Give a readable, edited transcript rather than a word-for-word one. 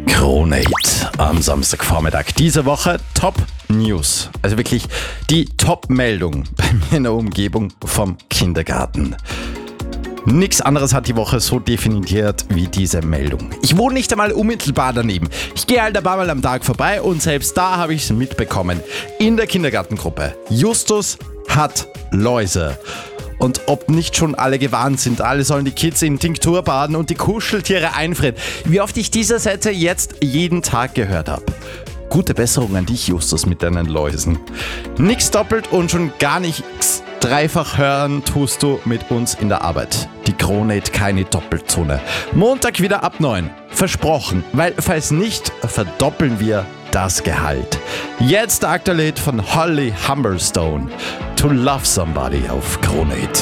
Kronate am Samstagvormittag. Diese Woche Top News. Also wirklich die Top-Meldung bei mir in der Umgebung vom Kindergarten. Nichts anderes hat die Woche so definiert wie diese Meldung. Ich wohne nicht einmal unmittelbar daneben. Ich gehe halt ein paar Mal am Tag vorbei und selbst da habe ich es mitbekommen. In der Kindergartengruppe. Justus hat Läuse. Und ob nicht schon alle gewarnt sind, alle sollen die Kids in Tinktur baden und die Kuscheltiere einfrieren. Wie oft ich diese Sätze jetzt jeden Tag gehört habe. Gute Besserung an dich, Justus, mit deinen Läusen. Nix doppelt und schon gar nichts dreifach hören tust du mit uns in der Arbeit. Die Kronate, keine Doppelzone. Montag wieder ab 9. Versprochen, weil falls nicht, verdoppeln wir das Gehalt. Jetzt der aktuelle Hit von Holly Humberstone. To Love Somebody auf Kronate.